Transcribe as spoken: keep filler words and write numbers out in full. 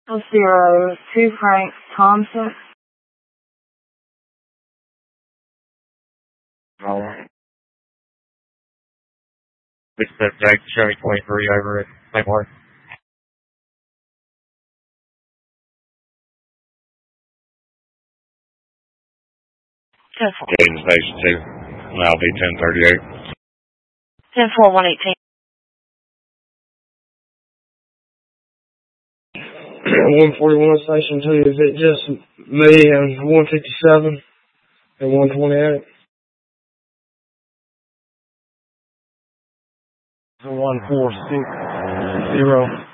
Zero two Frank Thompson. Alright. This is Jake Chevy twenty-three over at Saint Martin. ten four. Gain station two. Now be ten thirty-eight. ten four one eighteen. one forty-one station two. Is it just me and one fifty-seven and one twenty-eight? one four six zero.